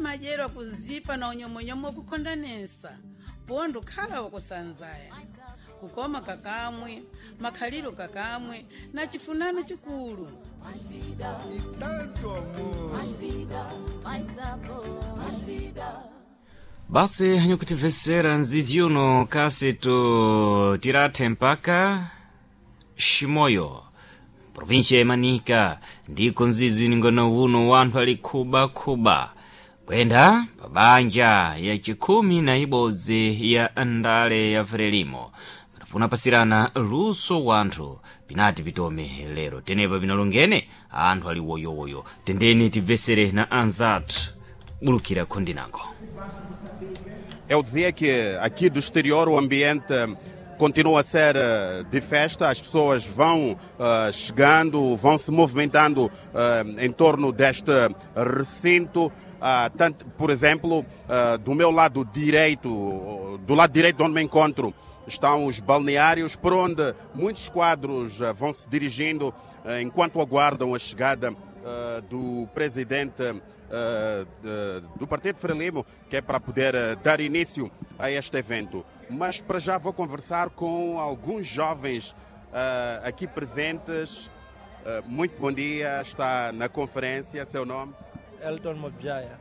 majero akuzipa na unyomonyoma kukondanesa pondo khala wakusanzaya kukoma kakamwe makhaliro kakamwe na chifunano chikulu. Basi hanyokutivesera nzizi yuno kaseto tirate mpaka Shimoyo provincia ya Manika ndiko nzizi ningona uno wanthu ali kuba kwenda pabanja ya chikumi na ibodzi ya andale ya Frelimo manafuna pasirana luso wanthu pinati pitome lero tenepa pinalongene anthu ali woyowoyo tendeni tivesere na anzathu bulukira kondinango. Eu dizia que aqui do exterior o ambiente continua a ser de festa, as pessoas vão chegando, vão se movimentando em torno deste recinto. Tanto, por exemplo, do meu lado direito, do lado direito onde me encontro, estão os balneários, por onde muitos quadros vão se dirigindo enquanto aguardam a chegada do presidente do Partido Frelimo, que é para poder dar início a este evento. Mas para já vou conversar com alguns jovens aqui presentes. Muito bom dia, está na conferência, seu nome? Elton Modjaya.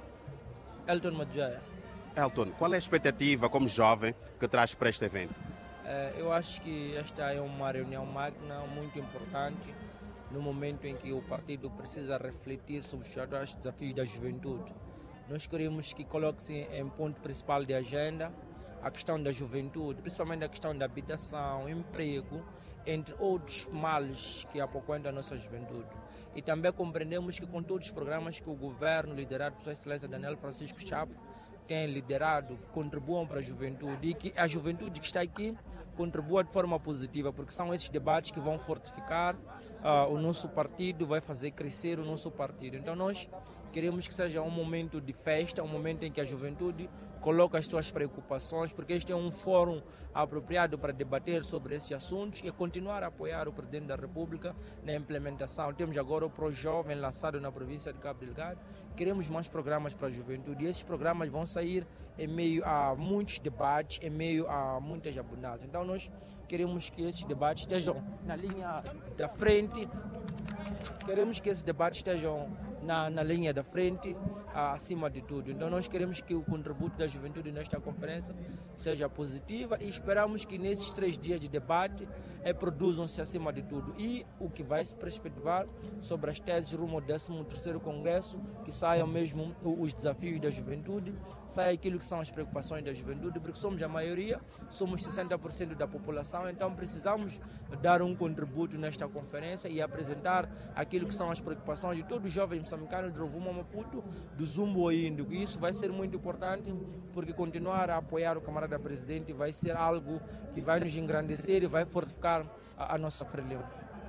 Elton, qual é a expectativa como jovem que traz para este evento? Eu acho que esta é uma reunião magna, muito importante, no momento em que o partido precisa refletir sobre os desafios da juventude. Nós queremos que coloque-se em ponto principal de agenda a questão da juventude, principalmente a questão da habitação, emprego, entre outros males que apoquentam a nossa juventude. E também compreendemos que com todos os programas que o governo, liderado por Sua Excelência Daniel Francisco Chapo, tem liderado, contribuam para a juventude e que a juventude que está aqui contribua de forma positiva, porque são esses debates que vão fortificar o nosso partido, vai fazer crescer o nosso partido. Então nós queremos que seja um momento de festa, um momento em que a juventude coloca as suas preocupações, porque este é um fórum apropriado para debater sobre esses assuntos e continuar a apoiar o Presidente da República na implementação. Temos agora o ProJovem lançado na província de Cabo Delgado. Queremos mais programas para a juventude e esses programas vão sair em meio a muitos debates, em meio a muitas abundâncias. Então nós queremos que esses debates estejam na linha da frente, queremos que esses debates estejam na linha da frente, acima de tudo. Então nós queremos que o contributo da juventude nesta conferência seja positiva e esperamos que nesses 3 dias de debate produzam-se acima de tudo. E o que vai se perspectivar sobre as teses rumo ao 13º Congresso, que saiam mesmo os desafios da juventude, saia aquilo que são as preocupações da juventude, porque somos a maioria, somos 60% da população, então precisamos dar um contributo nesta conferência e apresentar aquilo que são as preocupações de todos os jovens moçambicanos de Rovuma, Maputo, do Zumbo e Índico. E isso vai ser muito importante, porque continuar a apoiar o camarada presidente vai ser algo que vai nos engrandecer e vai fortificar a nossa Frelimo.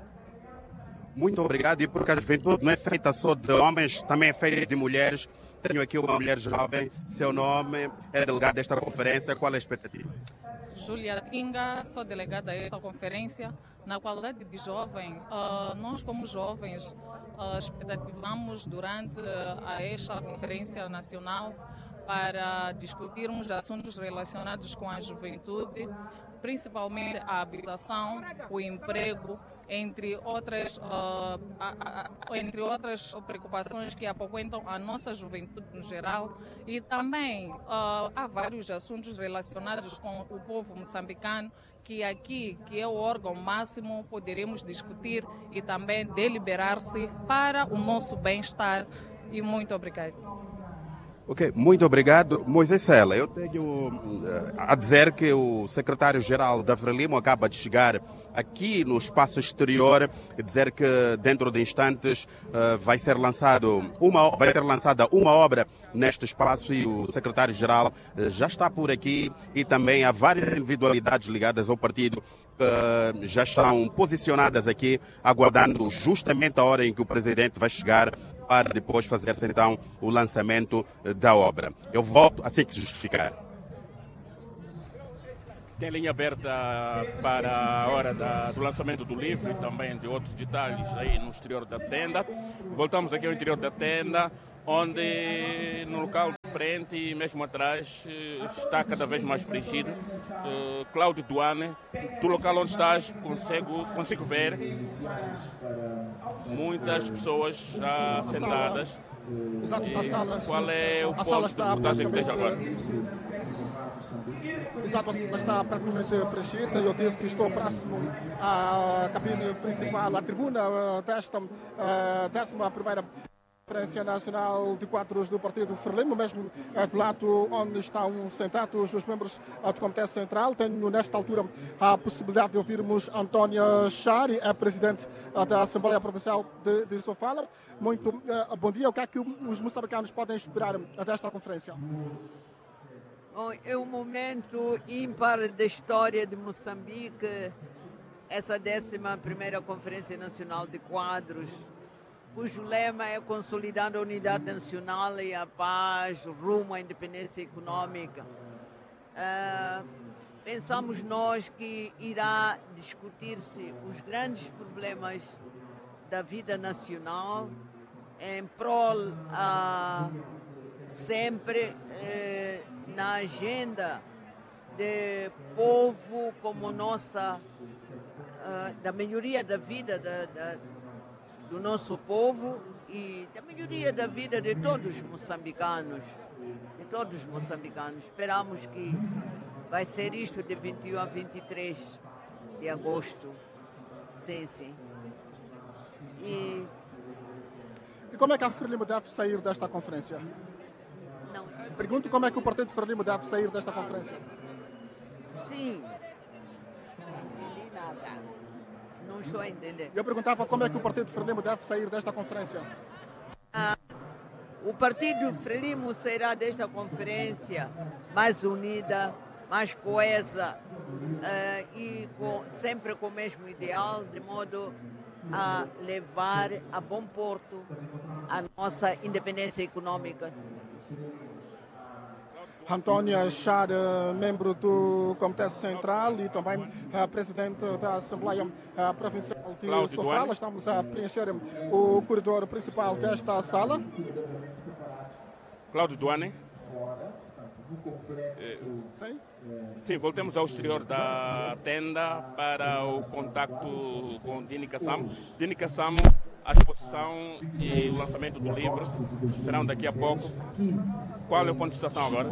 Muito obrigado. E porque a juventude não é feita só de homens, também é feita de mulheres. Tenho aqui uma mulher jovem, seu nome, é delegada desta conferência, qual é a expectativa? Júlia Tinga, sou delegada a esta conferência. Na qualidade de jovem, nós como jovens expectativamos durante esta conferência nacional para discutirmos assuntos relacionados com a juventude, principalmente a habitação, o emprego, entre outras preocupações que apoquentam a nossa juventude no geral. E também há vários assuntos relacionados com o povo moçambicano que aqui, que é o órgão máximo, poderemos discutir e também deliberar-se para o nosso bem-estar. E muito obrigado. Ok, muito obrigado. Moisés Sela, eu tenho a dizer que o secretário-geral da Frelimo acaba de chegar aqui no espaço exterior e dizer que dentro de instantes vai ser lançada uma obra neste espaço e o secretário-geral já está por aqui e também há várias individualidades ligadas ao partido que já estão posicionadas aqui, aguardando justamente a hora em que o presidente vai chegar para depois fazer-se então o lançamento da obra. Eu volto assim que se justificar. Tem linha aberta para a hora do lançamento do livro e também de outros detalhes aí no exterior da tenda. Voltamos aqui ao interior da tenda, onde no local frente e mesmo atrás está cada vez mais preenchido. Cláudio Duane, do local onde estás, consigo ver muitas pessoas já sentadas. Exato, a sala. Qual é o A ponto sala de está votagem que tens agora? Exato, está praticamente preenchida. Eu disse que estou próximo à cabine principal, à tribuna desta 11ª Conferência Nacional de Quadros do Partido Frelimo, mesmo do lado onde estão sentados os membros do Comitê Central. Tenho, nesta altura, a possibilidade de ouvirmos Antônia Chari, a presidente da Assembleia Provincial de Sofala. Muito bom dia. O que é que os moçambicanos podem esperar desta conferência? Bom, é um momento ímpar da história de Moçambique, essa 11ª Conferência Nacional de Quadros, cujo lema é consolidando a unidade nacional e a paz rumo à independência econômica. Pensamos nós que irá discutir-se os grandes problemas da vida nacional em prol sempre na agenda de povo como nossa, da melhoria da vida do nosso povo e da melhoria da vida de todos os moçambicanos. Esperamos que vai ser isto de 21 a 23 de agosto. Sim. E como é que a Frelimo deve sair desta conferência? Não. Pergunto como é que o Partido Frelimo deve sair desta conferência. Sim. Não entendi nada. Não estou a entender. Eu perguntava como é que o Partido Frelimo deve sair desta conferência. O Partido Frelimo sairá desta conferência mais unida, mais coesa e sempre com o mesmo ideal, de modo a levar a bom porto a nossa independência econômica. Antônia Char, membro do Comitê Central e também presidente da Assembleia Provincial de Sofala. Estamos a preencher o corredor principal desta sala. Cláudio Duane. Sim, voltemos ao exterior da tenda para o contacto com Dini Kassam. Dini Kassam, a exposição e o lançamento do livro serão daqui a pouco. Qual é o ponto de situação agora?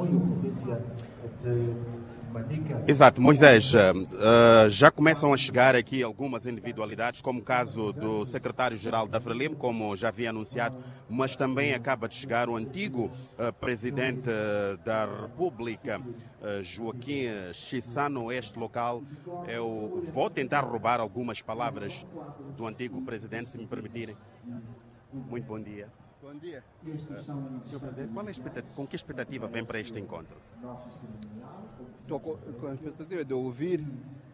Exato, Moisés, já começam a chegar aqui algumas individualidades, como o caso do secretário-geral da Frelimo, como já havia anunciado, mas também acaba de chegar o antigo presidente da República, Joaquim Chissano. Este local. Eu vou tentar roubar algumas palavras do antigo presidente, se me permitirem. Muito bom dia. Bom dia. Senhor Presidente, com que expectativa vem para este encontro? Estou com a expectativa de ouvir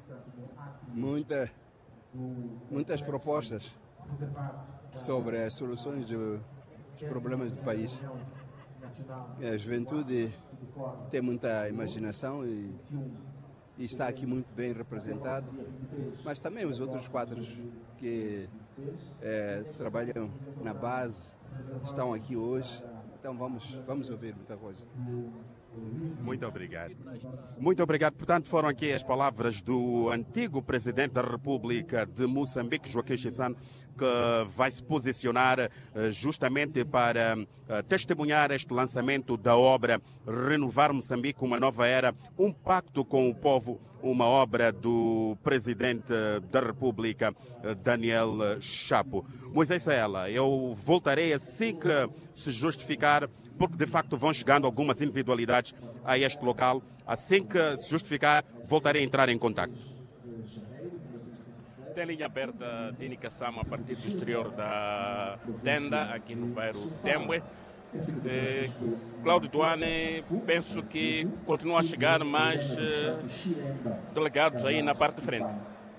muitas propostas sobre as soluções dos problemas do país. A juventude tem muita imaginação e está aqui muito bem representado, mas também os outros quadros que trabalham na base estão aqui hoje, então vamos ouvir muita coisa. Muito obrigado. Muito obrigado. Portanto, foram aqui as palavras do antigo presidente da República de Moçambique, Joaquim Chissano, que vai se posicionar justamente para testemunhar este lançamento da obra Renovar Moçambique, uma nova era, um pacto com o povo, uma obra do presidente da República, Daniel Chapo. Moisés Saela, eu voltarei assim que se justificar, porque de facto vão chegando algumas individualidades a este local. Assim que se justificar, voltarei a entrar em contato. Tem linha aberta de indicação a partir do exterior da tenda, aqui no bairro Tembwe. Cláudio Duane, penso que continua a chegar mais delegados aí na parte de frente.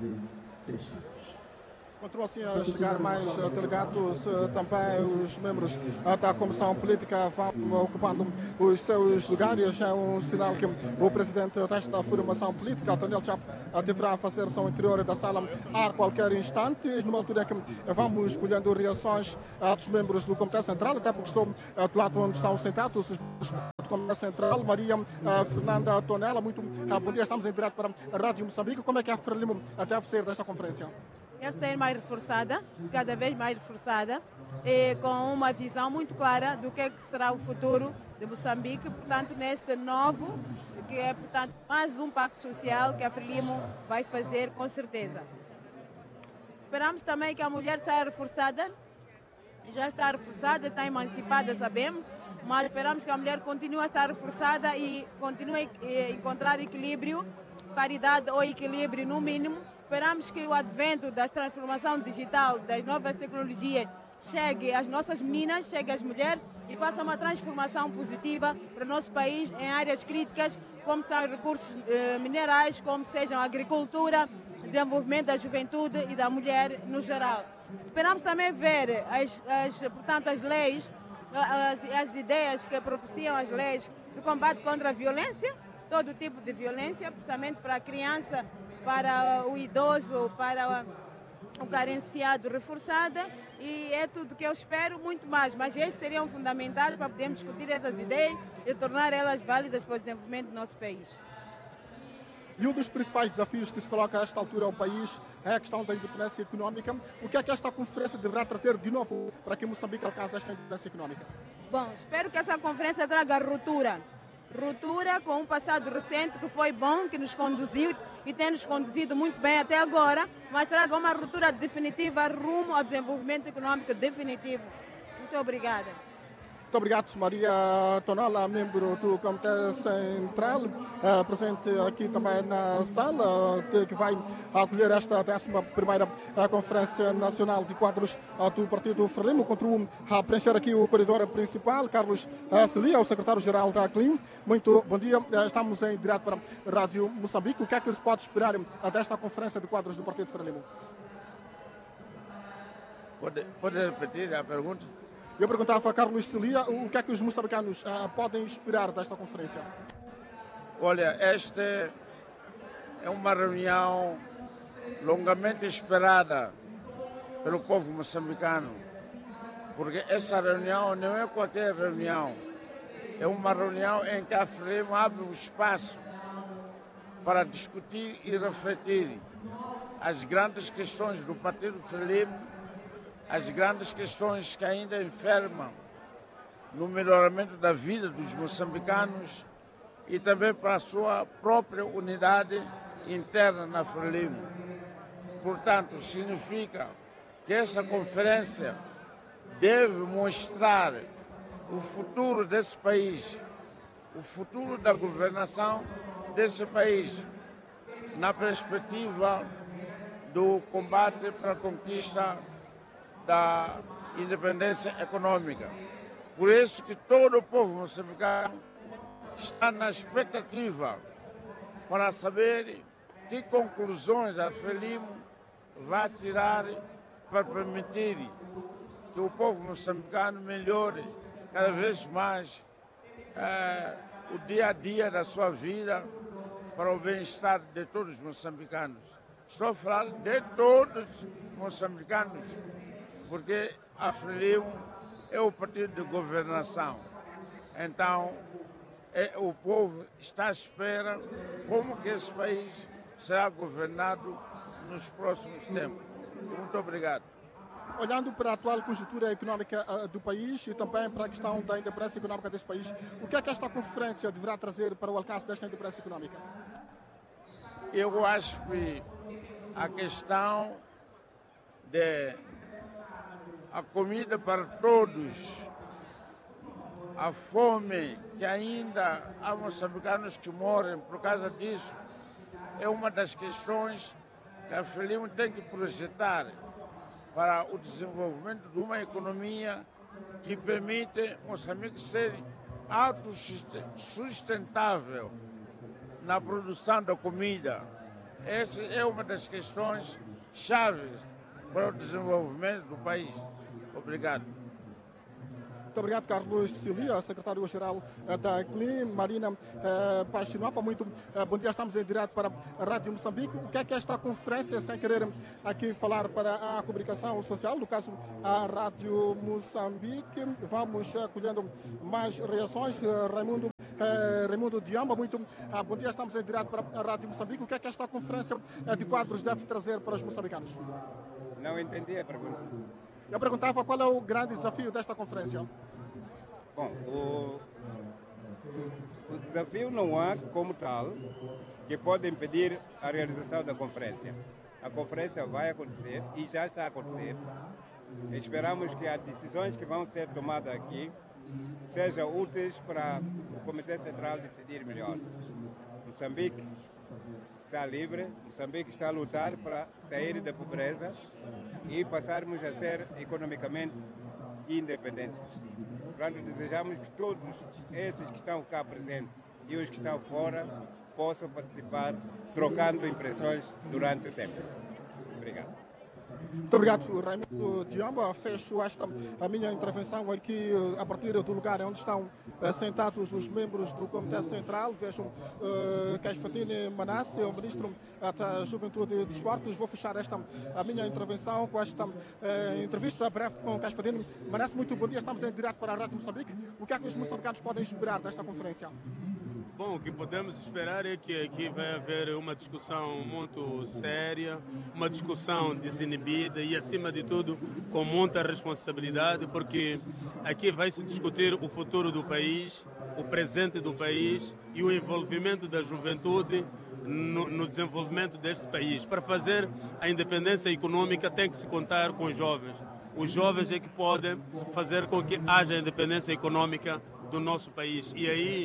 Continuam assim a chegar mais delegados, também os membros da Comissão Política vão ocupando os seus lugares. É um sinal que o presidente desta formação política, Daniel Chapo, deverá fazer-se ao interior da sala a qualquer instante, numa altura que vamos colhendo reações dos membros do Comitê Central, até porque estou do lado onde estão sentados os membros do Comércio Central, Maria Fernanda Tonela. Muito bom dia, estamos em direto para a Rádio Moçambique. Como é que a Frelimo deve ser desta conferência? Deve ser mais reforçada, cada vez mais reforçada, e com uma visão muito clara do que será o futuro de Moçambique, portanto, neste novo, que é, portanto, mais um pacto social que a Frelimo vai fazer com certeza. Esperamos também que a mulher seja reforçada, já está reforçada, está emancipada, sabemos, mas esperamos que a mulher continue a estar reforçada e continue a encontrar equilíbrio, paridade ou equilíbrio no mínimo. Esperamos que o advento da transformação digital, das novas tecnologias, chegue às nossas meninas, chegue às mulheres e faça uma transformação positiva para o nosso país em áreas críticas, como são os recursos minerais, como sejam a agricultura, desenvolvimento da juventude e da mulher no geral. Esperamos também ver portanto, as leis, as ideias que propiciam as leis do combate contra a violência, todo tipo de violência, principalmente para a criança, para o idoso, para o carenciado reforçada, e é tudo que eu espero, muito mais, mas esses seriam fundamentais para podermos discutir essas ideias e tornar elas válidas para o desenvolvimento do nosso país. E um dos principais desafios que se coloca a esta altura ao país é a questão da independência econômica. O que é que esta conferência deverá trazer de novo para que Moçambique alcance esta independência econômica? Bom, espero que essa conferência traga ruptura com um passado recente que foi bom, que nos conduziu e tem nos conduzido muito bem até agora, mas traga uma ruptura definitiva rumo ao desenvolvimento econômico definitivo. Muito obrigada. Muito obrigado, Maria Tonela, membro do Comitê Central, presente aqui também na sala, que vai acolher esta 11ª Conferência Nacional de Quadros do Partido Frelimo. Continuo a preencher aqui o corredor principal. Carlos Celia, o secretário-geral da CLIM. Muito bom dia. Estamos em direto para a Rádio Moçambique. O que é que se pode esperar desta Conferência de Quadros do Partido Frelimo? Pode repetir a pergunta? Eu perguntava a Carlos Celia o que é que os moçambicanos podem esperar desta conferência. Olha, esta é uma reunião longamente esperada pelo povo moçambicano, porque essa reunião não é qualquer reunião, é uma reunião em que a Frelimo abre um espaço para discutir e refletir as grandes questões do Partido Frelimo, as grandes questões que ainda enfermam no melhoramento da vida dos moçambicanos e também para a sua própria unidade interna na Frelimo. Portanto, significa que essa conferência deve mostrar o futuro desse país, o futuro da governação desse país, na perspectiva do combate para a conquista da independência econômica. Por isso que todo o povo moçambicano está na expectativa para saber que conclusões a Frelimo vai tirar para permitir que o povo moçambicano melhore cada vez mais o dia a dia da sua vida para o bem-estar de todos os moçambicanos. Estou a falar de todos os moçambicanos, porque a Frelimo é o partido de governação. Então, o povo está à espera como que esse país será governado nos próximos tempos. Muito obrigado. Olhando para a atual conjuntura económica do país e também para a questão da independência económica deste país, o que é que esta conferência deverá trazer para o alcance desta independência económica? Eu acho que a questão de a comida para todos, a fome que ainda há moçambicanos que morrem por causa disso, é uma das questões que a Frelimo tem que projetar para o desenvolvimento de uma economia que permite Moçambique ser autossustentável na produção da comida. Essa é uma das questões chaves para o desenvolvimento do país. Obrigado. Muito obrigado, Carlos Cilia, secretário-geral da CLIM, Marina Paixinapa. Muito bom dia, estamos em direto para a Rádio Moçambique. O que é esta conferência, sem querer aqui falar para a comunicação social, no caso a Rádio Moçambique? Vamos colhendo mais reações. Raimundo Diamba, muito bom dia, estamos em direto para a Rádio Moçambique. O que é que esta conferência de quadros deve trazer para os moçambicanos? Não entendi a pergunta. Eu perguntava qual é o grande desafio desta conferência. Bom, o desafio não há como tal que pode impedir a realização da conferência. A conferência vai acontecer e já está a acontecer. Esperamos que as decisões que vão ser tomadas aqui sejam úteis para o Comitê Central decidir melhor. Moçambique está livre, Moçambique está a lutar para sair da pobreza e passarmos a ser economicamente independentes. Portanto, desejamos que todos esses que estão cá presentes e os que estão fora possam participar, trocando impressões durante o tempo. Obrigado. Muito obrigado, Raimundo Diamba. Fecho a minha intervenção aqui a partir do lugar onde estão sentados os membros do Comitê Central. Vejo Caixfatine Manasse, o Ministro da Juventude e Desportos. Vou fechar a minha intervenção com esta entrevista breve com Caixfatine Manasse. Muito bom dia, estamos em direto para a Rádio Moçambique. O que é que os moçambicanos podem esperar desta conferência? Bom, o que podemos esperar é que aqui vai haver uma discussão muito séria, uma discussão desinibida e, acima de tudo, com muita responsabilidade, porque aqui vai se discutir o futuro do país, o presente do país e o envolvimento da juventude no desenvolvimento deste país. Para fazer a independência econômica tem que se contar com os jovens. Os jovens é que podem fazer com que haja independência econômica do nosso país. E aí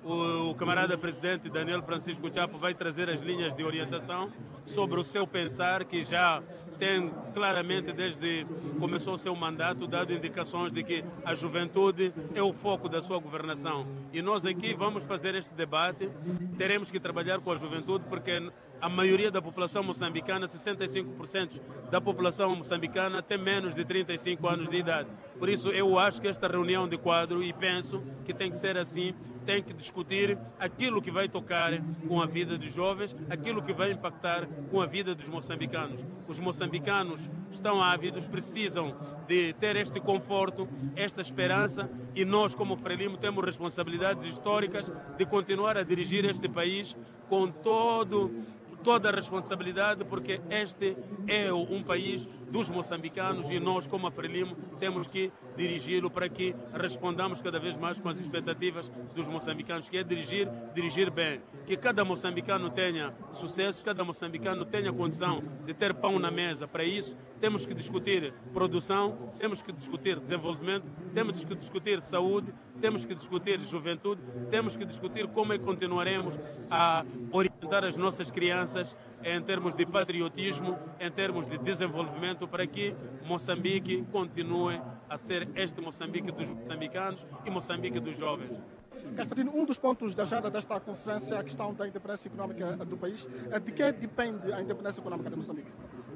o camarada presidente Daniel Francisco Chapo vai trazer as linhas de orientação sobre o seu pensar, que já tem claramente, desde que começou o seu mandato, dado indicações de que a juventude é o foco da sua governação. E nós aqui vamos fazer este debate, teremos que trabalhar com a juventude, porque a maioria da população moçambicana, 65% da população moçambicana tem menos de 35 anos de idade. Por isso eu acho que esta reunião de quadro, e penso que tem que ser assim, tem que discutir aquilo que vai tocar com a vida dos jovens, aquilo que vai impactar com a vida dos moçambicanos. Os moçambicanos estão ávidos, precisam de ter este conforto, esta esperança, e nós, como Frelimo, temos responsabilidades históricas de continuar a dirigir este país com toda a responsabilidade, porque este é um país dos moçambicanos e nós, como a Frelimo, temos que dirigi-lo para que respondamos cada vez mais com as expectativas dos moçambicanos, que é dirigir bem, que cada moçambicano tenha sucesso, cada moçambicano tenha condição de ter pão na mesa. Para isso, temos que discutir produção, temos que discutir desenvolvimento, temos que discutir saúde, temos que discutir juventude, temos que discutir como é que continuaremos a orientar as nossas crianças em termos de patriotismo, em termos de desenvolvimento, para que Moçambique continue a ser este Moçambique dos moçambicanos e Moçambique dos jovens. Caixfatine, um dos pontos da agenda desta conferência é a questão da independência econômica do país. De que depende a independência econômica de Moçambique?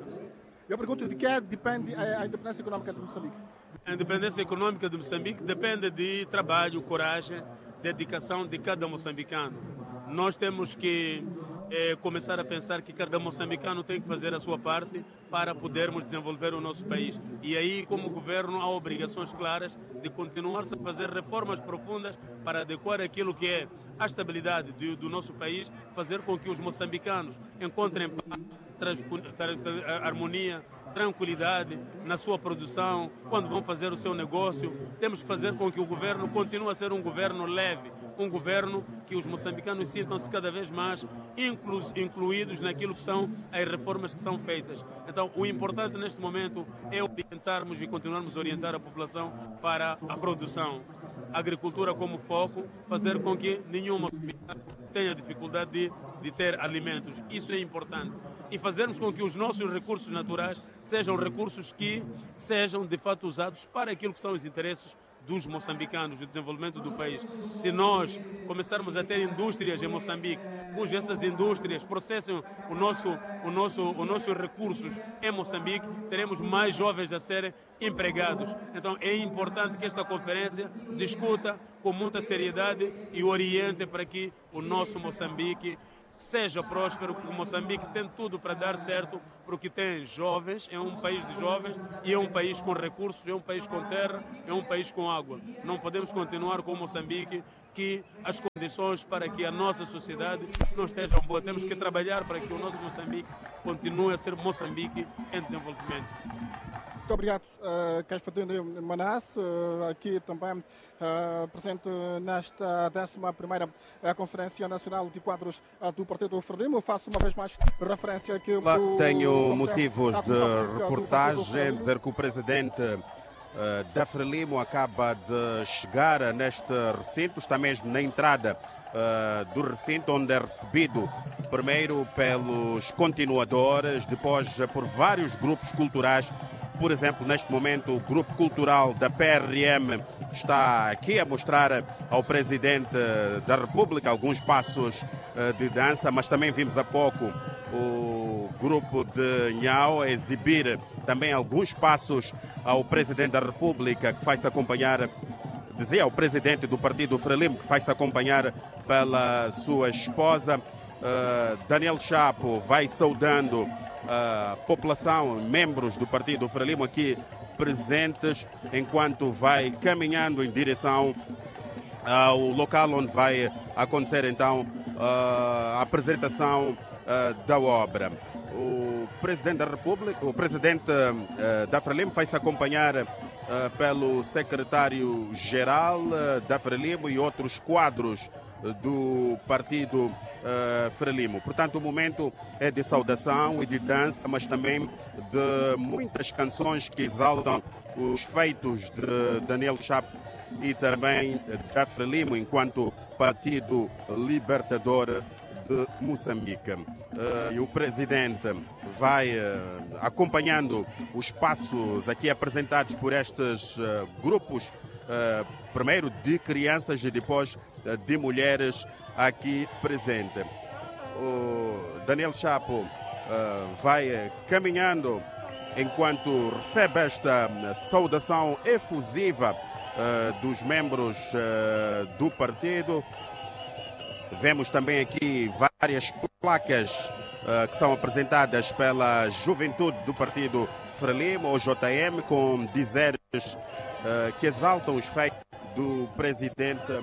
Eu pergunto, de que depende a independência econômica de Moçambique? A independência econômica de Moçambique depende de trabalho, coragem, dedicação de cada moçambicano. Nós temos que começar a pensar que cada moçambicano tem que fazer a sua parte para podermos desenvolver o nosso país. E aí, como governo, há obrigações claras de continuar a fazer reformas profundas para adequar aquilo que é a estabilidade do nosso país, fazer com que os moçambicanos encontrem paz, harmonia, tranquilidade na sua produção, quando vão fazer o seu negócio. Temos que fazer com que o governo continue a ser um governo leve, um governo que os moçambicanos sintam-se cada vez mais incluídos naquilo que são as reformas que são feitas. Então, o importante neste momento é orientarmos e continuarmos a orientar a população para a produção. A agricultura como foco, fazer com que nenhuma tenha dificuldade de ter alimentos. Isso é importante. E fazermos com que os nossos recursos naturais sejam recursos que sejam de fato usados para aquilo que são os interesses dos moçambicanos, do desenvolvimento do país. Se nós começarmos a ter indústrias em Moçambique, cujas essas indústrias processam os nossos recursos em Moçambique, teremos mais jovens a serem empregados. Então é importante que esta conferência discuta com muita seriedade e oriente para que o nosso Moçambique seja próspero, porque Moçambique tem tudo para dar certo, porque tem jovens, é um país de jovens e é um país com recursos, é um país com terra, é um país com água. Não podemos continuar com Moçambique, que as condições para que a nossa sociedade não estejam boas. Temos que trabalhar para que o nosso Moçambique continue a ser Moçambique em desenvolvimento. Muito obrigado, Caifadine Manas, aqui também presente nesta 11ª Conferência Nacional de Quadros do Partido Frelimo. Faço uma vez mais referência aqui. Tenho motivos de reportagem, dizer que o presidente da Frelimo acaba de chegar neste recinto, está mesmo na entrada do recinto, onde é recebido primeiro pelos continuadores, depois por vários grupos culturais. Por exemplo, neste momento, o grupo cultural da PRM está aqui a mostrar ao Presidente da República alguns passos de dança, mas também vimos há pouco o grupo de Nhau a exibir também alguns passos ao Presidente da República, que vai-se acompanhar, dizia o Presidente do Partido Frelimo, que vai-se acompanhar pela sua esposa. Daniel Chapo vai saudando a população, membros do Partido Frelimo aqui presentes, enquanto vai caminhando em direção ao local onde vai acontecer então a apresentação da obra. O Presidente da República, o Presidente da Frelimo vai se acompanhar pelo Secretário-Geral da Frelimo e outros quadros do Partido Frelimo. Portanto, o momento é de saudação e de dança, mas também de muitas canções que exaltam os feitos de Daniel Chapo e também da Frelimo enquanto Partido Libertador de Moçambique. E o Presidente vai acompanhando os passos aqui apresentados por estes grupos, primeiro de crianças e depois de mulheres aqui presentes. O Daniel Chapo vai caminhando enquanto recebe esta saudação efusiva dos membros do partido. Vemos também aqui várias placas que são apresentadas pela juventude do Partido Frelimo, ou JM, com dizeres que exaltam os feitos do presidente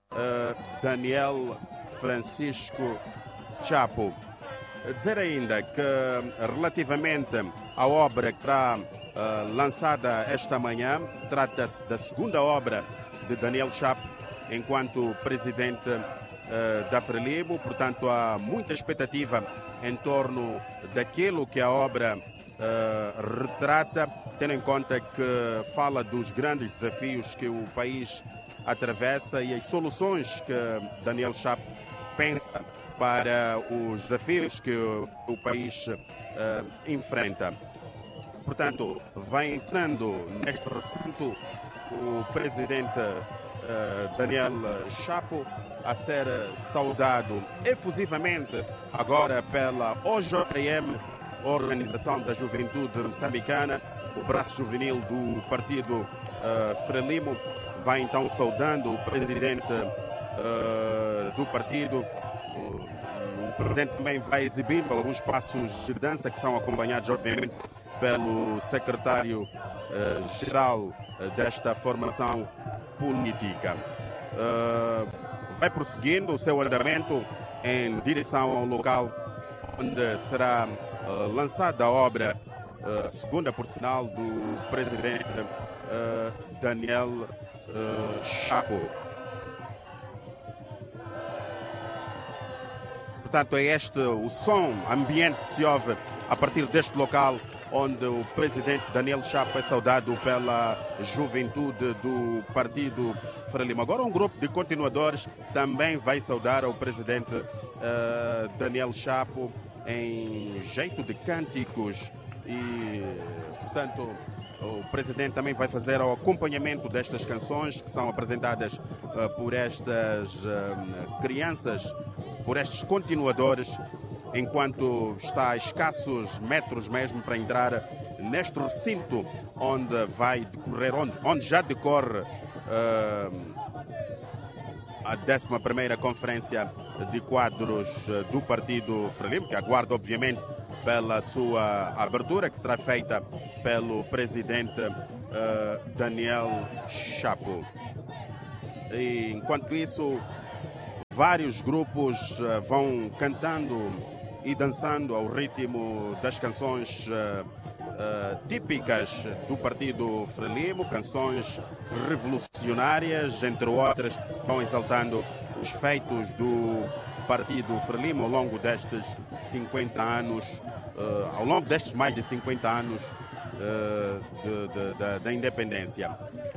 Daniel Francisco Chapo. Dizer ainda que relativamente à obra que será lançada esta manhã, trata-se da segunda obra de Daniel Chapo enquanto presidente da Frelimo, portanto há muita expectativa em torno daquilo que a obra retrata, tendo em conta que fala dos grandes desafios que o país atravessa e as soluções que Daniel Chapo pensa para os desafios que o país enfrenta. Portanto, vai entrando neste recinto o presidente Daniel Chapo a ser saudado efusivamente agora pela OJM, Organização da Juventude Moçambicana, o braço juvenil do Partido Frelimo. Vai então saudando o presidente do partido. O presidente também vai exibindo alguns passos de dança que são acompanhados, obviamente, pelo secretário-geral desta formação política. Vai prosseguindo o seu andamento em direção ao local onde será lançada a obra, segunda por sinal, do presidente Daniel Chapo. Portanto, é este o som ambiente que se ouve a partir deste local onde o presidente Daniel Chapo é saudado pela juventude do Partido Frelimo. Agora um grupo de continuadores também vai saudar o presidente Daniel Chapo em jeito de cânticos e, portanto, o presidente também vai fazer o acompanhamento destas canções que são apresentadas por estas crianças, por estes continuadores, enquanto está a escassos metros mesmo para entrar neste recinto onde vai decorrer, onde já decorre a 11ª Conferência de Quadros do Partido Frelimo, que aguarda obviamente pela sua abertura, que será feita pelo presidente Daniel Chapo. E, enquanto isso, vários grupos vão cantando e dançando ao ritmo das canções típicas do Partido Frelimo, canções revolucionárias, entre outras, vão exaltando os feitos do Partido Frelimo ao longo destes 50 anos, ao longo destes mais de 50 anos da independência.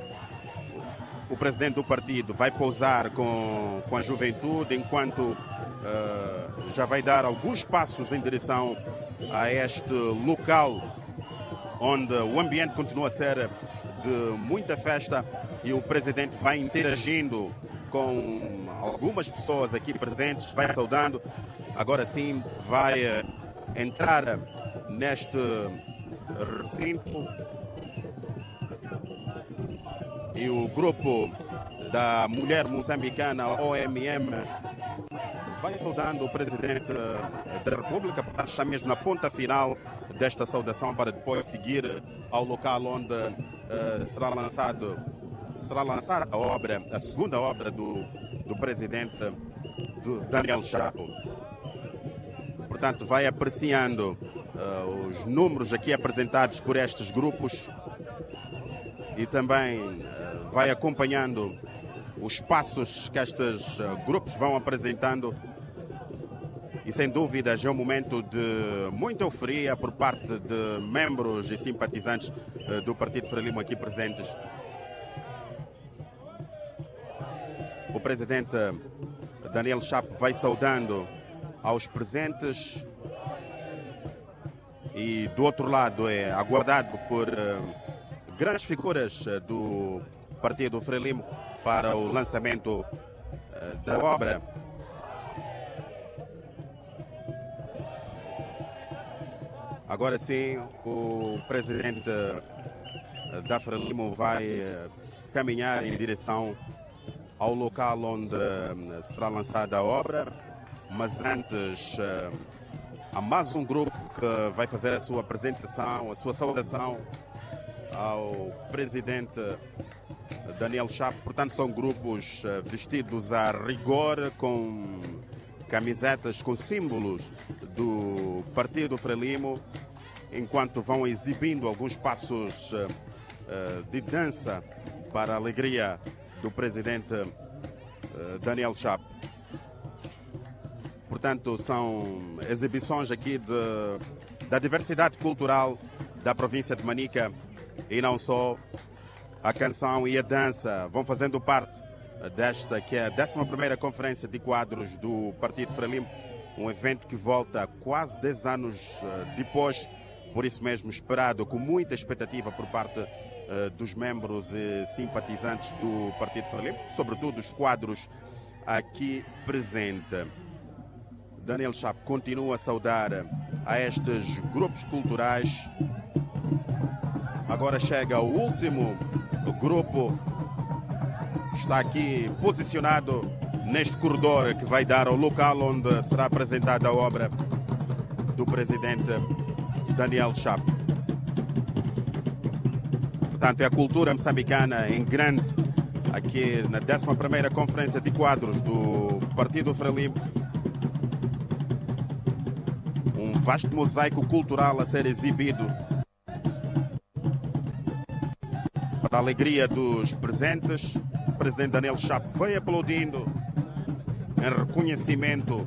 O presidente do partido vai pousar com a juventude, enquanto já vai dar alguns passos em direção a este local onde o ambiente continua a ser de muita festa, e o presidente vai interagindo com algumas pessoas aqui presentes, vai saudando. Agora sim vai entrar neste recinto e o grupo da mulher moçambicana OMM vai saudando o presidente da República, para estar mesmo na ponta final desta saudação, para depois seguir ao local onde será lançada a obra, a segunda obra do presidente Daniel Chapo. Portanto, vai apreciando os números aqui apresentados por estes grupos e também vai acompanhando os passos que estes grupos vão apresentando, e sem dúvida já é um momento de muita euforia por parte de membros e simpatizantes do Partido Frelimo aqui presentes. O presidente Daniel Chapo vai saudando aos presentes e do outro lado é aguardado por grandes figuras do Partido Frelimo para o lançamento da obra. Agora sim, o presidente da Frelimo vai caminhar em direção ao local onde será lançada a obra, mas antes há mais um grupo que vai fazer a sua apresentação, a sua saudação ao presidente Daniel Chapo. Portanto, são grupos vestidos a rigor, com camisetas com símbolos do Partido Frelimo, enquanto vão exibindo alguns passos de dança para a alegria do presidente Daniel Chapo. Portanto, são exibições aqui da diversidade cultural da província de Manica, e não só. A canção e a dança vão fazendo parte desta que é a 11ª Conferência de Quadros do Partido Frelimo, um evento que volta quase 10 anos depois, por isso mesmo esperado com muita expectativa por parte dos membros e simpatizantes do Partido Frelimo, sobretudo os quadros aqui presentes. Daniel Chapo continua a saudar a estes grupos culturais. Agora chega o último grupo, está aqui posicionado neste corredor que vai dar ao local onde será apresentada a obra do presidente Daniel Chapo. Portanto, é a cultura moçambicana em grande aqui na 11ª Conferência de Quadros do Partido Frelimo. Um vasto mosaico cultural a ser exibido para a alegria dos presentes. O presidente Daniel Chapo foi aplaudindo em reconhecimento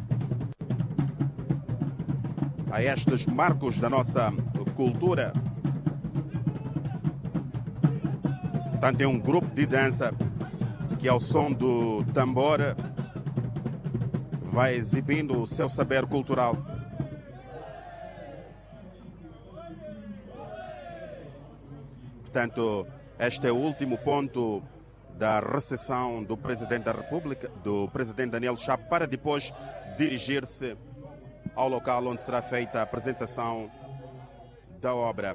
a estes marcos da nossa cultura. Portanto, é um grupo de dança que, ao som do tambor, vai exibindo o seu saber cultural. Portanto, este é o último ponto da recepção do Presidente da República, do Presidente Daniel Chapo, para depois dirigir-se ao local onde será feita a apresentação da obra.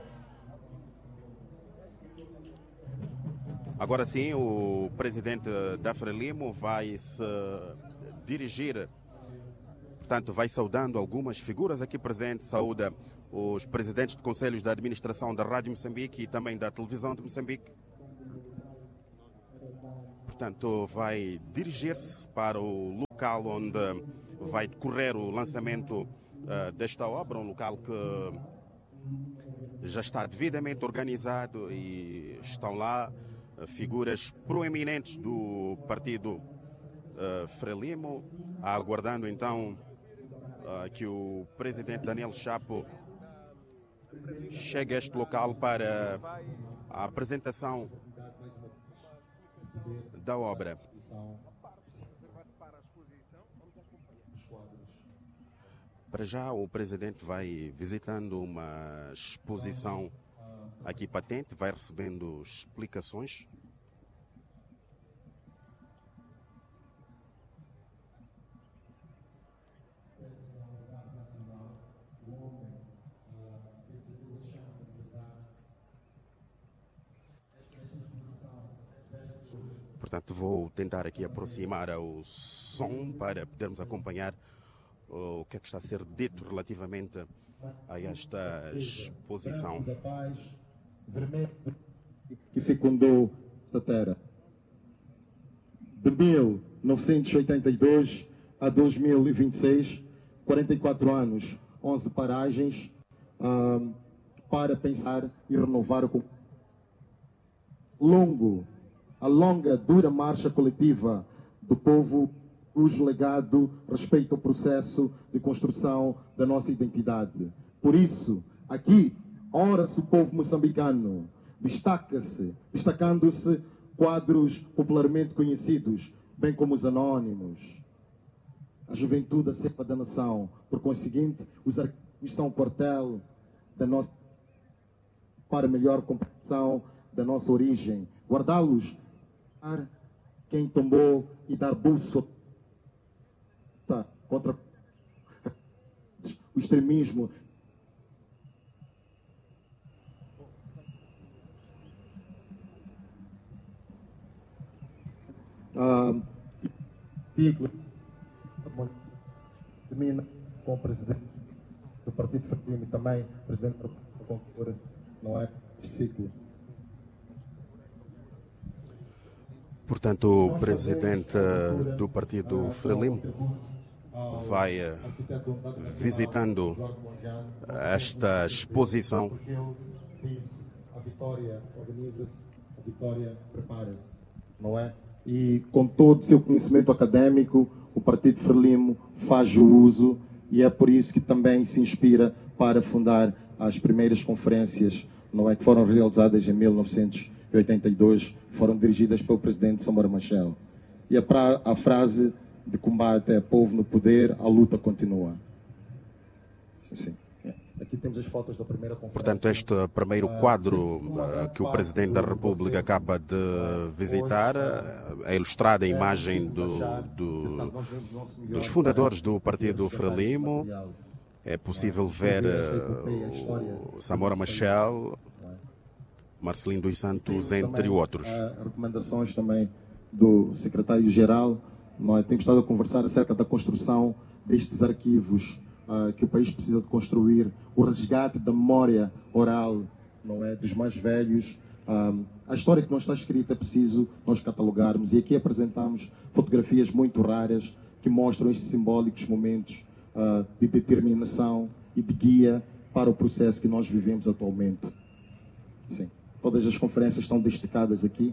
Agora sim, o Presidente da Frelimo vai se dirigir, portanto, vai saudando algumas figuras aqui presentes, saúda os presidentes de conselhos da administração da Rádio Moçambique e também da televisão de Moçambique. Portanto, vai dirigir-se para o local onde vai decorrer o lançamento desta obra, um local que já está devidamente organizado e estão lá figuras proeminentes do partido Frelimo, aguardando então que o presidente Daniel Chapo chegue a este local para a apresentação da obra. Para já o presidente vai visitando uma exposição aqui patente, vai recebendo explicações. Portanto, vou tentar aqui aproximar o som para podermos acompanhar o que é que está a ser dito relativamente a esta exposição. Que fecundou esta terra. De 1982 a 2026, 44 anos, 11 paragens para pensar e renovar a longa, dura marcha coletiva do povo, cujo legado respeita o processo de construção da nossa identidade. Por isso, aqui, honra-se o povo moçambicano, destacando-se quadros popularmente conhecidos, bem como os anónimos. A juventude, a cepa da nação. Por conseguinte, os arquivos são o quartel da nossa, para melhor compreensão da nossa origem. Guardá-los, quem tombou e dar bolso contra o extremismo. Ciclo termina com o presidente do Partido Frelimo e também presidente da Concor, não é? Este ciclo. Portanto, o presidente do partido Frelimo vai visitando esta exposição. A vitória organiza-se, a vitória prepara-se, não é? E com todo o seu conhecimento académico, o partido Frelimo faz o uso e é por isso que também se inspira para fundar as primeiras conferências, não é? Que foram realizadas em 1982, foram dirigidas pelo presidente Samora Machel. E a frase de combate é: povo no poder, a luta continua. Assim. Aqui temos as fotos da primeira conferência. Portanto, este primeiro quadro que o Presidente da República acaba de visitar é ilustrada a imagem dos fundadores do partido Frelimo. É possível ver o Samora Machel, Marcelino dos Santos, entre outros. Recomendações também do secretário-geral. Temos estado a conversar acerca da construção destes arquivos que o país precisa de construir, o resgate da memória oral, não é, dos mais velhos. A história que não está escrita é preciso nós catalogarmos, e aqui apresentamos fotografias muito raras que mostram estes simbólicos momentos de determinação e de guia para o processo que nós vivemos atualmente. Sim. Todas as conferências estão destacadas aqui.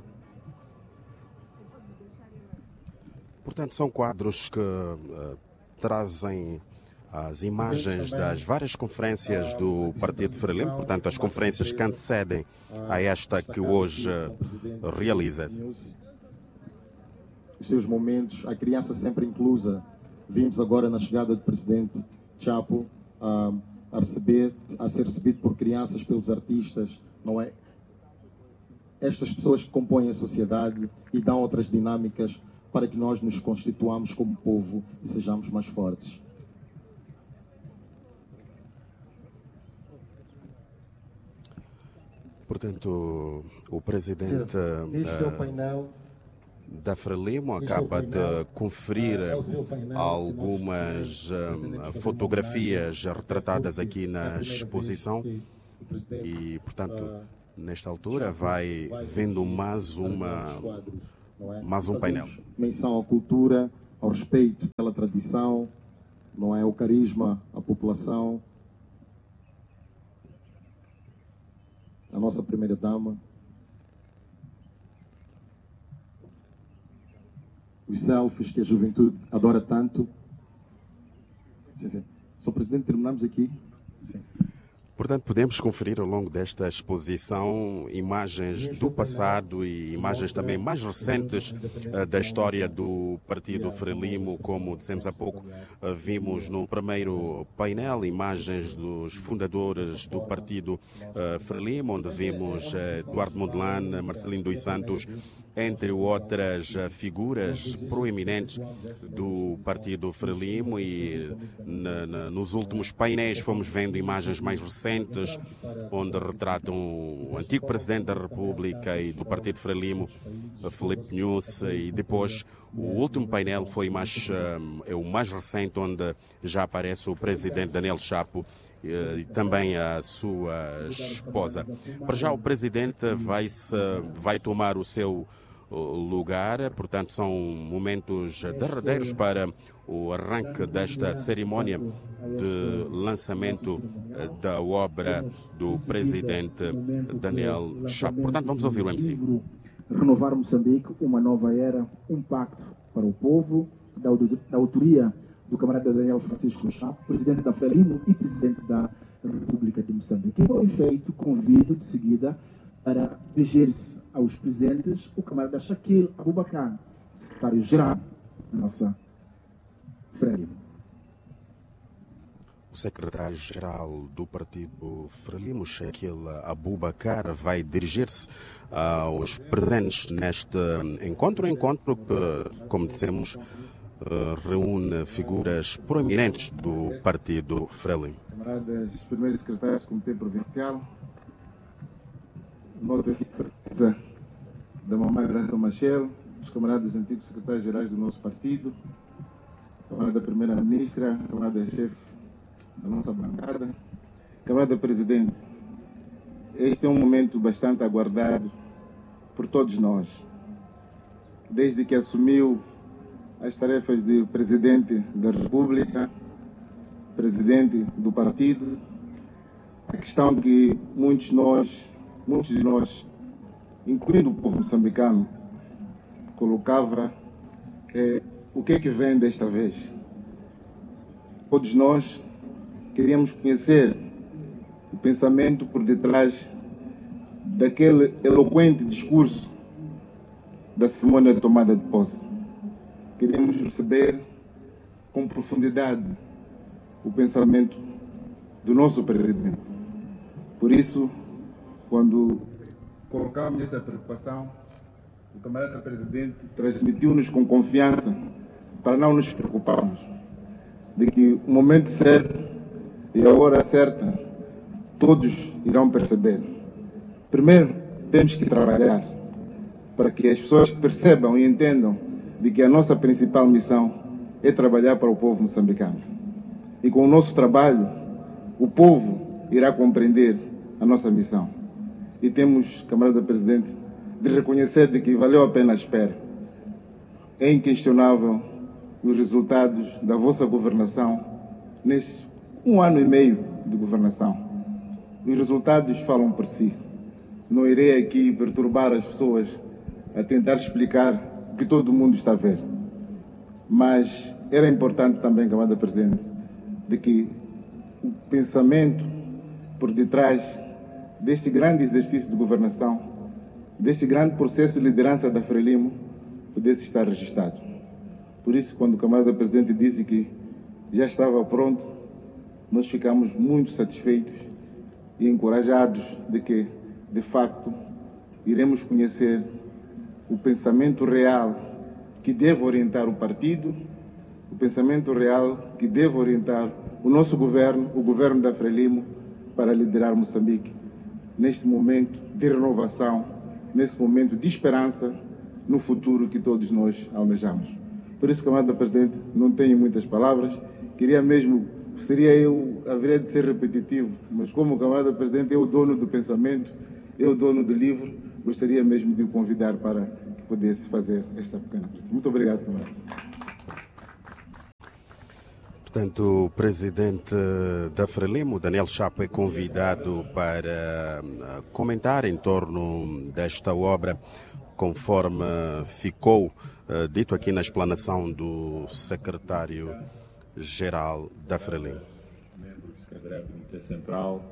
Portanto, são quadros que trazem as imagens das várias conferências do Partido Frelimo, portanto, as conferências que antecedem a esta que hoje realiza-se. Os seus momentos, a criança sempre inclusa. Vimos agora na chegada do presidente Chapo a ser recebido por crianças, pelos artistas, não é? estas pessoas que compõem a sociedade e dão outras dinâmicas para que nós nos constituamos como povo e sejamos mais fortes. Portanto, o presidente Este é o painel da Frelimo acaba de conferir algumas fotografias retratadas aqui na exposição e, portanto, nesta altura vai vendo mais um painel. Menção à cultura, ao respeito pela tradição, não é? O carisma, a população, a nossa primeira-dama, os selfies que a juventude adora tanto. Sim, sim. Sr. Presidente, terminamos aqui. Sim. Portanto, podemos conferir ao longo desta exposição imagens do passado e imagens também mais recentes da história do Partido Frelimo. Como dissemos há pouco, vimos no primeiro painel imagens dos fundadores do Partido Frelimo, onde vimos Eduardo Mondlane, Marcelino dos Santos, entre outras figuras proeminentes do Partido Frelimo, e nos últimos painéis fomos vendo imagens mais recentes onde retratam o antigo Presidente da República e do Partido Frelimo, Filipe Nunes, e depois o último painel foi o mais recente, onde já aparece o Presidente Daniel Chapo e também a sua esposa. Para já o Presidente vai tomar o seu lugar, portanto são momentos derradeiros para o arranque desta cerimónia de lançamento da obra do Presidente Daniel Chapo. Portanto, vamos ouvir o MC. Renovar Moçambique, uma nova era, um pacto para o povo, da autoria do camarada Daniel Francisco Chapo, Presidente da Frelimo e Presidente da República de Moçambique. E foi feito convite de seguida para dirigir-se aos presentes o camarada Shaquille Abubakar, secretário-geral da nossa Frelimo. O secretário-geral do Partido Frelimo, Shaquille Abubakar, vai dirigir-se aos presentes neste encontro que, como dissemos, reúne figuras proeminentes do Partido Frelimo. Camaradas primeiros secretários do Comitê Provincial, nota aqui a presença da mamãe Branca Machel, os camaradas antigos secretários-gerais do nosso partido, camarada primeira-ministra, camarada-chefe da nossa bancada, camarada presidente. Este é um momento bastante aguardado por todos nós. Desde que assumiu as tarefas de presidente da República, presidente do partido, a questão que muitos de nós, incluindo o povo moçambicano, colocava o que é que vem desta vez. Todos nós queríamos conhecer o pensamento por detrás daquele eloquente discurso da cerimônia de tomada de posse. Queríamos perceber com profundidade o pensamento do nosso presidente. Por isso, quando colocamos essa preocupação, o camarada presidente transmitiu-nos com confiança para não nos preocuparmos, de que o momento certo e a hora certa todos irão perceber. Primeiro, temos que trabalhar para que as pessoas percebam e entendam de que a nossa principal missão é trabalhar para o povo moçambicano. E com o nosso trabalho, o povo irá compreender a nossa missão. E temos, camarada presidente, de reconhecer de que valeu a pena a espera. É inquestionável os resultados da vossa governação nesse 1 ano e meio de governação. Os resultados falam por si. Não irei aqui perturbar as pessoas a tentar explicar o que todo mundo está a ver. Mas era importante também, camarada presidente, de que o pensamento por detrás deste grande exercício de governação, deste grande processo de liderança da Frelimo, pudesse estar registrado. Por isso, quando o camarada presidente disse que já estava pronto, nós ficamos muito satisfeitos e encorajados de que, de facto, iremos conhecer o pensamento real que deve orientar o partido, o pensamento real que deve orientar o nosso governo, o governo da Frelimo, para liderar Moçambique neste momento de renovação, nesse momento de esperança no futuro que todos nós almejamos. Por isso, camarada Presidente, não tenho muitas palavras, haveria de ser repetitivo, mas como o camarada Presidente é o dono do pensamento, é o dono do livro, gostaria mesmo de o convidar para que pudesse fazer esta pequena apresentação. Muito obrigado, camarada. Portanto, o presidente da Frelimo, Daniel Chapo, é convidado para comentar em torno desta obra, conforme ficou dito aqui na explanação do secretário-geral da Frelimo. Membros do Secretariado do Comitê Central,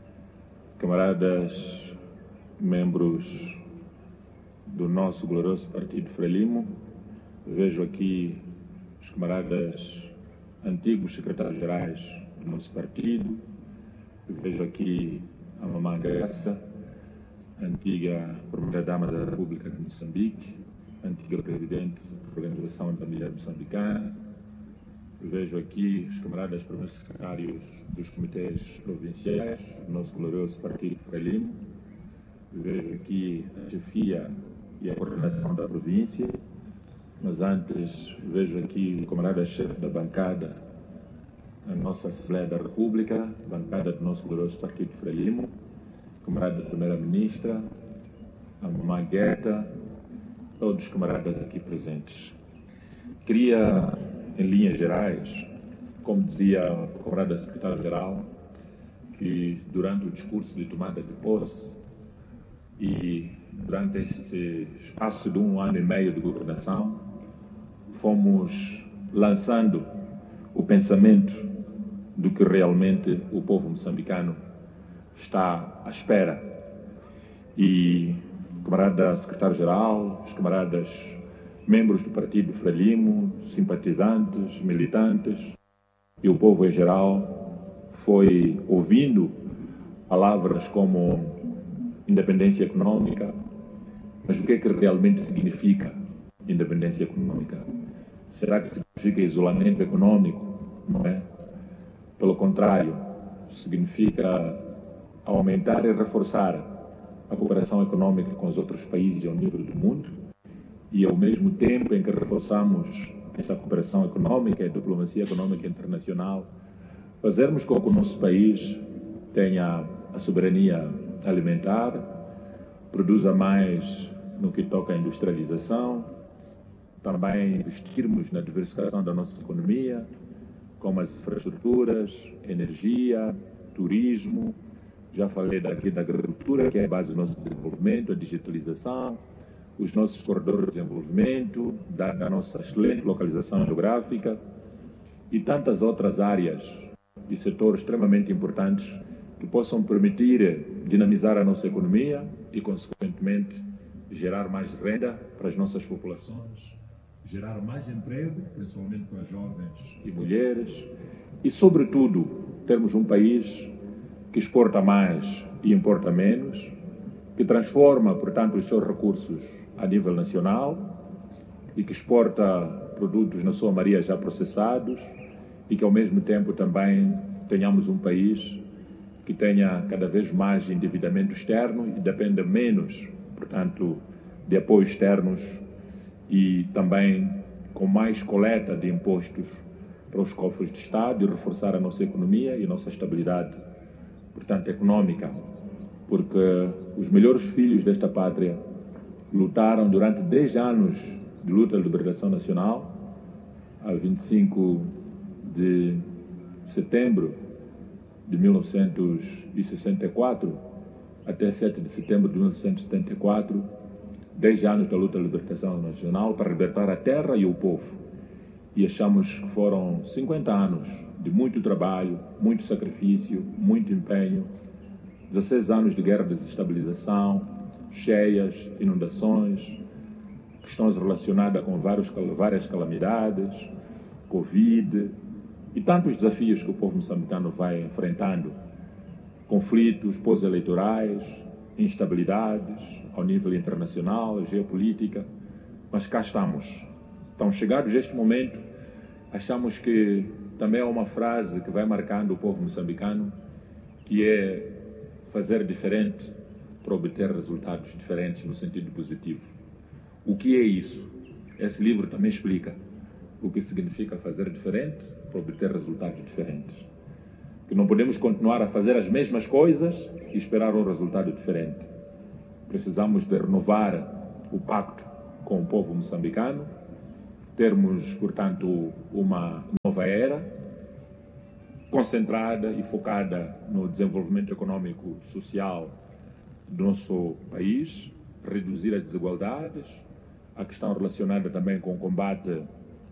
camaradas, membros do nosso glorioso partido Frelimo, vejo aqui os camaradas antigos secretários-gerais do nosso partido, vejo aqui a mamãe Graça, antiga Primeira-Dama da República de Moçambique, antiga Presidente da Organização da Mulher Moçambicana, vejo aqui os camaradas primeiros secretários dos comitês provinciais do nosso glorioso partido Frelimo, vejo aqui a chefia e a coordenação da província, mas antes vejo aqui o camarada-chefe da bancada, a nossa Assembleia da República, bancada do nosso glorioso partido Frelimo, camarada Primeira-Ministra, a mamãe Gueta, todos os camaradas aqui presentes. Queria, em linhas gerais, como dizia o camarada secretário-geral, que durante o discurso de tomada de posse e durante este espaço de 1 ano e meio de governação, fomos lançando o pensamento do que realmente o povo moçambicano está à espera. E o camarada secretário-geral, os camaradas membros do partido Frelimo, simpatizantes, militantes e o povo em geral foi ouvindo palavras como independência econômica, mas o que é que realmente significa independência econômica? Será que significa isolamento econômico? Não é? Pelo contrário, significa aumentar e reforçar a cooperação econômica com os outros países ao nível do mundo e, ao mesmo tempo em que reforçamos esta cooperação econômica e diplomacia econômica internacional, fazermos com que o nosso país tenha a soberania alimentar, produza mais no que toca à industrialização, também investirmos na diversificação da nossa economia, como as infraestruturas, energia, turismo. Já falei daqui da agricultura, que é a base do nosso desenvolvimento, a digitalização, os nossos corredores de desenvolvimento, da nossa excelente localização geográfica e tantas outras áreas e setores extremamente importantes que possam permitir dinamizar a nossa economia e, consequentemente, gerar mais renda para as nossas populações, gerar mais emprego, principalmente para jovens e mulheres, e, sobretudo, termos um país que exporta mais e importa menos, que transforma, portanto, os seus recursos a nível nacional e que exporta produtos, na sua maioria, já processados e que, ao mesmo tempo, também tenhamos um país que tenha cada vez mais endividamento externo e dependa menos, portanto, de apoios externos e também com mais coleta de impostos para os cofres de Estado e reforçar a nossa economia e a nossa estabilidade, portanto, econômica, porque os melhores filhos desta pátria lutaram durante 10 anos de luta de liberação nacional, a 25 de setembro de 1964 até 7 de setembro de 1974, 10 anos da luta de libertação nacional para libertar a terra e o povo. E achamos que foram 50 anos de muito trabalho, muito sacrifício, muito empenho, 16 anos de guerra de desestabilização, cheias, inundações, questões relacionadas com várias calamidades, Covid e tantos desafios que o povo moçambicano vai enfrentando, conflitos pós-eleitorais, instabilidades ao nível internacional, geopolítica, mas cá estamos. Então, chegados a este momento, achamos que também é uma frase que vai marcando o povo moçambicano, que é fazer diferente para obter resultados diferentes no sentido positivo. O que é isso? Esse livro também explica o que significa fazer diferente para obter resultados diferentes. Que não podemos continuar a fazer as mesmas coisas e esperar um resultado diferente. Precisamos de renovar o pacto com o povo moçambicano, termos, portanto, uma nova era concentrada e focada no desenvolvimento econômico e social do nosso país, reduzir as desigualdades, a questão relacionada também com o combate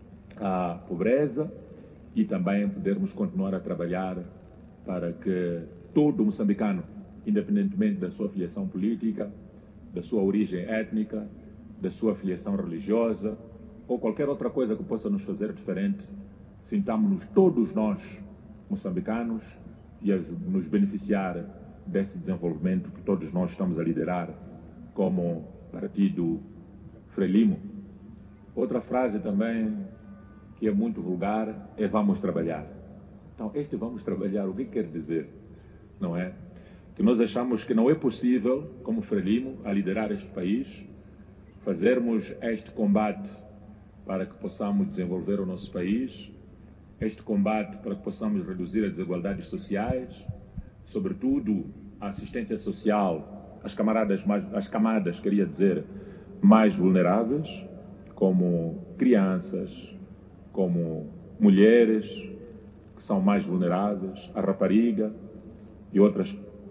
à pobreza e também podermos continuar a trabalhar para que todo moçambicano, independentemente da sua filiação política, da sua origem étnica, da sua filiação religiosa ou qualquer outra coisa que possa nos fazer diferente, sintamos-nos todos nós moçambicanos e a nos beneficiar desse desenvolvimento que todos nós estamos a liderar como Partido Frelimo. Outra frase também que é muito vulgar é vamos trabalhar. Então, este vamos trabalhar, o que quer dizer? Não é? Que nós achamos que não é possível, como Frelimo, a liderar este país, fazermos este combate para que possamos desenvolver o nosso país, este combate para que possamos reduzir as desigualdades sociais, sobretudo a assistência social às camadas, queria dizer, mais vulneráveis, como crianças, como mulheres que são mais vulneráveis, a rapariga e outros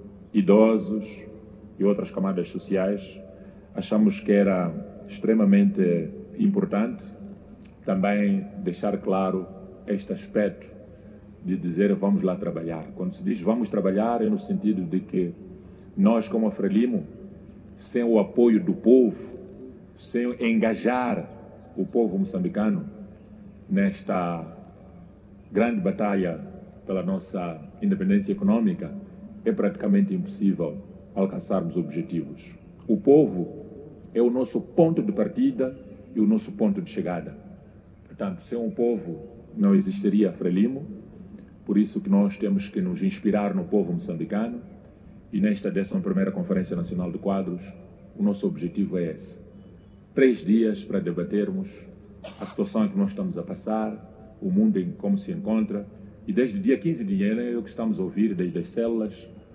idosos e outras camadas sociais. Achamos que era extremamente importante também deixar claro este aspecto de dizer vamos lá trabalhar. Quando se diz vamos trabalhar é no sentido de que nós, como a Frelimo, sem o apoio do povo, sem engajar o povo moçambicano nesta grande batalha pela nossa independência econômica, é praticamente impossível alcançarmos objetivos. O povo é o nosso ponto de partida e o nosso ponto de chegada. Portanto, sem o povo não existiria a Frelimo, por isso que nós temos que nos inspirar no povo moçambicano e nesta 11ª Conferência Nacional de Quadros, o nosso objetivo é esse. 3 dias para debatermos a situação em que nós estamos a passar, o mundo em como se encontra, e desde o dia 15 de janeiro que estamos a ouvir, desde as células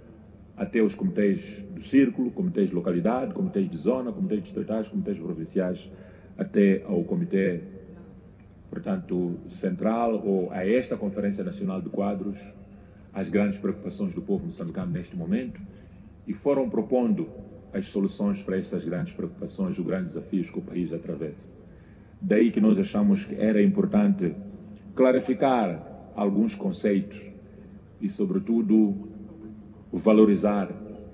até os comitês do círculo, comitês de localidade, comitês de zona, comitês distritais, comitês provinciais, até ao comitê, portanto, central, ou a esta Conferência Nacional de Quadros, as grandes preocupações do povo moçambicano neste momento, e foram propondo as soluções para estas grandes preocupações, os grandes desafios que o país atravessa. Daí que nós achamos que era importante clarificar alguns conceitos e, sobretudo, valorizar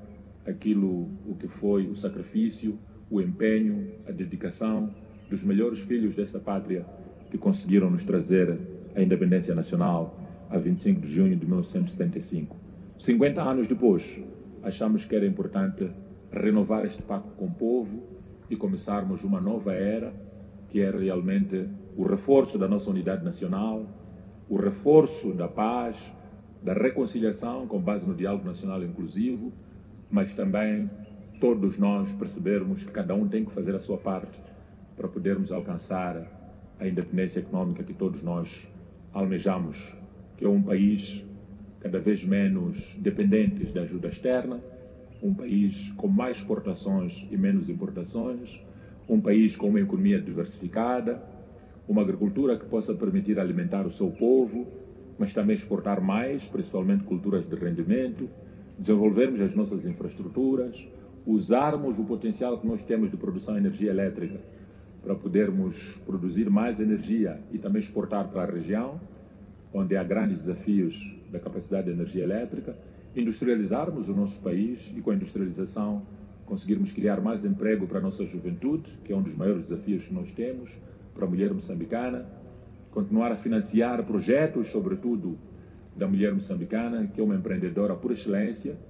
aquilo o que foi o sacrifício, o empenho, a dedicação dos melhores filhos desta pátria que conseguiram nos trazer a independência nacional a 25 de junho de 1975. 50 anos depois, achamos que era importante renovar este pacto com o povo e começarmos uma nova era, que é realmente o reforço da nossa unidade nacional, o reforço da paz, da reconciliação com base no diálogo nacional inclusivo, mas também todos nós percebermos que cada um tem que fazer a sua parte para podermos alcançar a independência econômica que todos nós almejamos, que é um país cada vez menos dependente da ajuda externa, um país com mais exportações e menos importações, um país com uma economia diversificada, uma agricultura que possa permitir alimentar o seu povo, mas também exportar mais, principalmente culturas de rendimento, desenvolvermos as nossas infraestruturas, usarmos o potencial que nós temos de produção de energia elétrica para podermos produzir mais energia e também exportar para a região, onde há grandes desafios da capacidade de energia elétrica, industrializarmos o nosso país e com a industrialização conseguirmos criar mais emprego para a nossa juventude, que é um dos maiores desafios que nós temos, para a mulher moçambicana, continuar a financiar projetos, sobretudo da mulher moçambicana, que é uma empreendedora por excelência,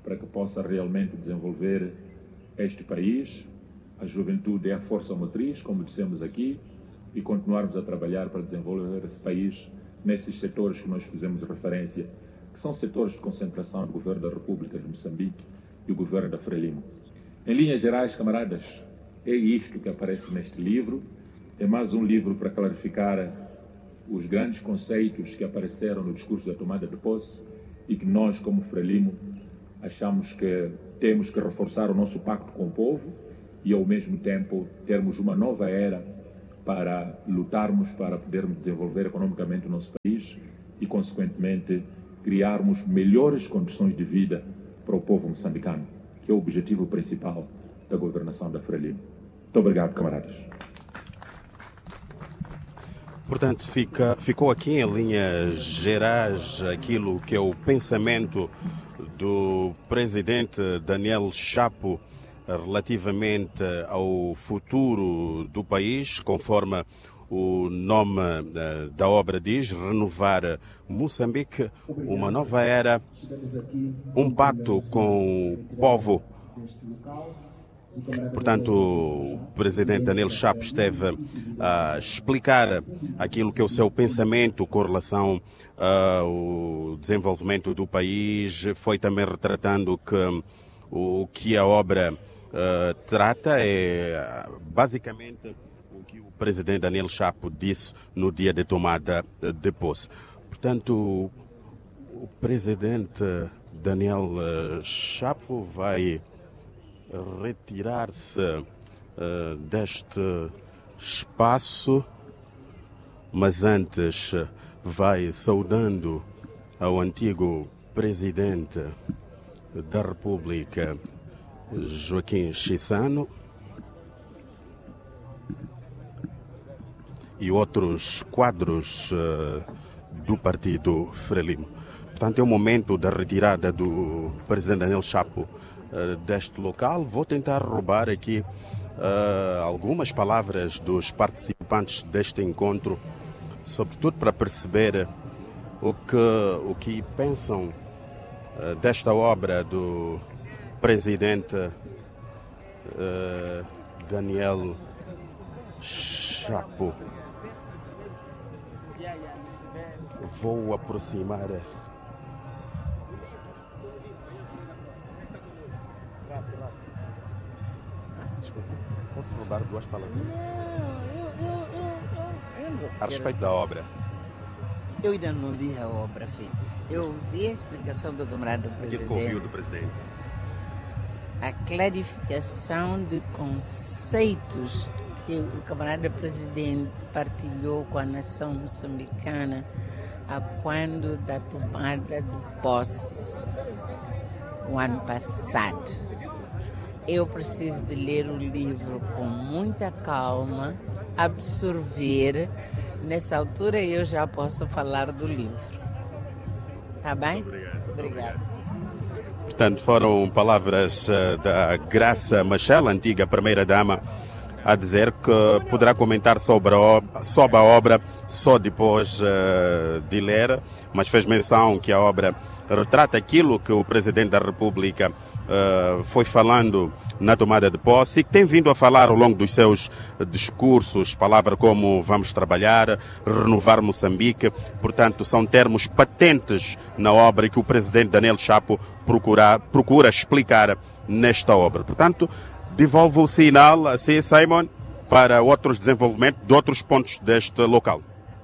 para que possa realmente desenvolver este país. A juventude é a força motriz, como dissemos aqui, e continuarmos a trabalhar para desenvolver esse país nesses setores que nós fizemos referência, que são setores de concentração do Governo da República de Moçambique e o Governo da Frelimo. Em linhas gerais, camaradas, é isto que aparece neste livro. É mais um livro para clarificar os grandes conceitos que apareceram no discurso da tomada de posse e que nós, como Frelimo, achamos que temos que reforçar o nosso pacto com o povo e, ao mesmo tempo, termos uma nova era para lutarmos para podermos desenvolver economicamente o nosso país e, consequentemente, criarmos melhores condições de vida para o povo moçambicano, que é o objetivo principal da governação da Frelimo. Muito obrigado, camaradas. Portanto, ficou aqui em linhas gerais aquilo que é o pensamento do presidente Daniel Chapo relativamente ao futuro do país, conforme o nome da obra diz, Renovar Moçambique, uma nova era, um pacto com o povo. Portanto, o presidente Daniel Chapo esteve a explicar aquilo que é o seu pensamento com relação ao desenvolvimento do país, foi também retratando que o que a obra trata é basicamente o que o presidente Daniel Chapo disse no dia de tomada de posse. Portanto, o presidente Daniel Chapo vai retirar-se deste espaço, mas antes vai saudando ao antigo presidente da República, Joaquim Chissano, e outros quadros do partido Frelimo. Portanto, é o momento da retirada do presidente Daniel Chapo deste local. Vou tentar roubar aqui algumas palavras dos participantes deste encontro, sobretudo para perceber o que pensam desta obra do presidente Daniel Chapo. Vou aproximar. Desculpa, posso roubar duas palavras? A respeito da obra. Eu ainda não li a obra, filho. Eu vi a explicação do camarada presidente. O que ouviu do presidente? A clarificação de conceitos que o camarada presidente partilhou com a nação moçambicana a quando da tomada de posse, o ano passado. Eu preciso de ler o livro com muita calma, absorver. Nessa altura eu já posso falar do livro. Tá bem? Obrigado. Portanto, foram palavras da Graça Machel, antiga primeira-dama, a dizer que poderá comentar sobre a obra só depois de ler, mas fez menção que a obra retrata aquilo que o Presidente da República foi falando na tomada de posse e que tem vindo a falar ao longo dos seus discursos, palavras como vamos trabalhar, renovar Moçambique. Portanto, são termos patentes na obra e que o Presidente Daniel Chapo procura explicar nesta obra. Portanto, devolvo o sinal assim, Simon, para outros desenvolvimentos de outros pontos deste local.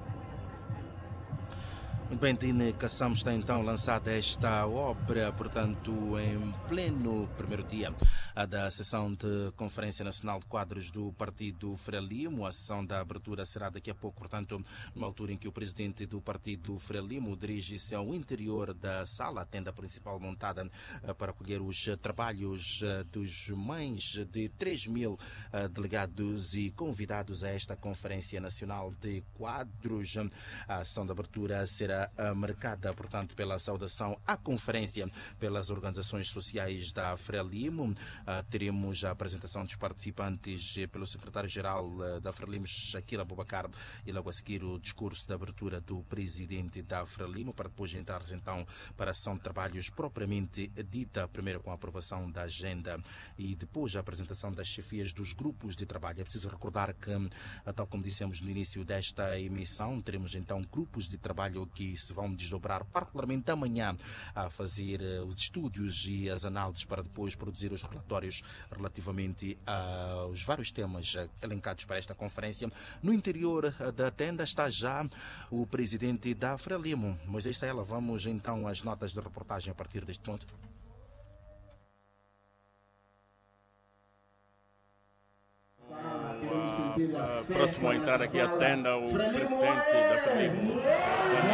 Muito bem, Tine Kassam está então lançada esta obra, portanto, em pleno primeiro dia da sessão de Conferência Nacional de Quadros do Partido Frelimo. A sessão da abertura será daqui a pouco, portanto, numa altura em que o presidente do Partido Frelimo dirige-se ao interior da sala, a tenda principal montada para acolher os trabalhos dos mais de 3.000 delegados e convidados a esta Conferência Nacional de Quadros. A sessão de abertura será marcada, portanto, pela saudação à conferência pelas organizações sociais da Frelimo. teremos a apresentação dos participantes pelo secretário-geral da Frelimo, Shakil Abubakar, e logo a seguir o discurso de abertura do presidente da Frelimo, para depois entrarmos então para a sessão de trabalhos propriamente dita, primeiro com a aprovação da agenda e depois a apresentação das chefias dos grupos de trabalho. É preciso recordar que, tal como dissemos no início desta emissão, teremos então grupos de trabalho que se vão desdobrar particularmente amanhã a fazer os estudos e as análises para depois produzir os relatórios relativamente aos vários temas elencados para esta conferência. No interior da tenda está já o presidente da Frelimo, Moisés Saela. Vamos então às notas de reportagem a partir deste ponto. Próximo a entrar aqui a tenda, o presidente da Frelimo.